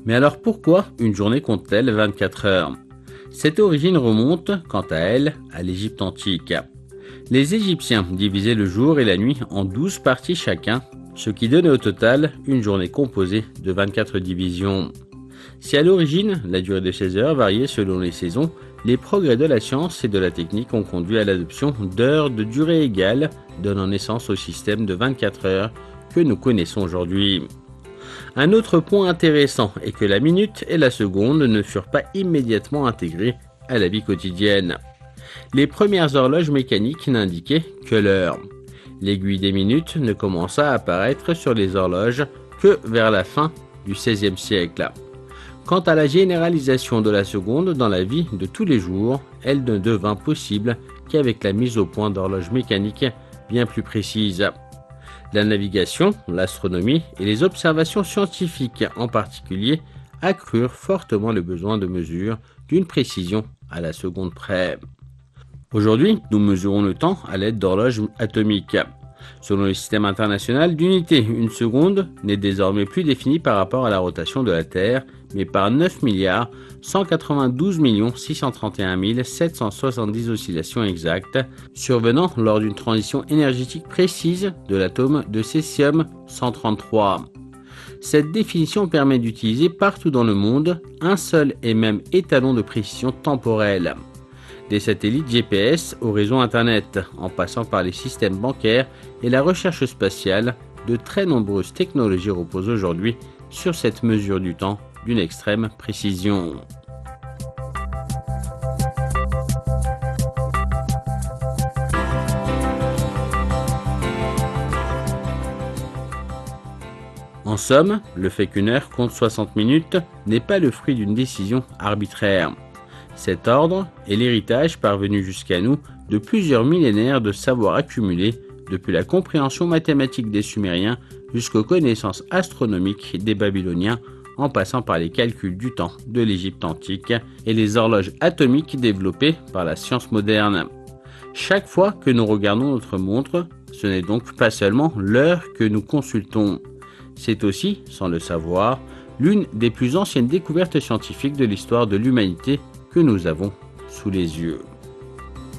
Mais alors pourquoi une journée compte-t-elle 24 heures? Cette origine remonte, quant à elle, à l'Égypte antique. Les Égyptiens divisaient le jour et la nuit en 12 parties chacun, ce qui donnait au total une journée composée de 24 divisions. Si à l'origine, la durée de ces heures variait selon les saisons, les progrès de la science et de la technique ont conduit à l'adoption d'heures de durée égale, donnant naissance au système de 24 heures que nous connaissons aujourd'hui. Un autre point intéressant est que la minute et la seconde ne furent pas immédiatement intégrées à la vie quotidienne. Les premières horloges mécaniques n'indiquaient que l'heure. L'aiguille des minutes ne commença à apparaître sur les horloges que vers la fin du XVIe siècle. Quant à la généralisation de la seconde dans la vie de tous les jours, elle ne devint possible qu'avec la mise au point d'horloges mécaniques bien plus précises. La navigation, l'astronomie et les observations scientifiques en particulier accrurent fortement le besoin de mesure d'une précision à la seconde près. Aujourd'hui, nous mesurons le temps à l'aide d'horloges atomiques. Selon le système international d'unité, une seconde n'est désormais plus définie par rapport à la rotation de la Terre, mais par 9 milliards 192 631 770 oscillations exactes, survenant lors d'une transition énergétique précise de l'atome de césium-133. Cette définition permet d'utiliser partout dans le monde un seul et même étalon de précision temporelle. Des satellites GPS au réseau Internet, en passant par les systèmes bancaires et la recherche spatiale, de très nombreuses technologies reposent aujourd'hui sur cette mesure du temps d'une extrême précision. En somme, le fait qu'une heure compte 60 minutes n'est pas le fruit d'une décision arbitraire. Cet ordre est l'héritage parvenu jusqu'à nous de plusieurs millénaires de savoir accumulés depuis la compréhension mathématique des Sumériens jusqu'aux connaissances astronomiques des Babyloniens, en passant par les calculs du temps de l'Égypte antique et les horloges atomiques développées par la science moderne. Chaque fois que nous regardons notre montre, ce n'est donc pas seulement l'heure que nous consultons. C'est aussi, sans le savoir, l'une des plus anciennes découvertes scientifiques de l'histoire de l'humanité que nous avons sous les yeux.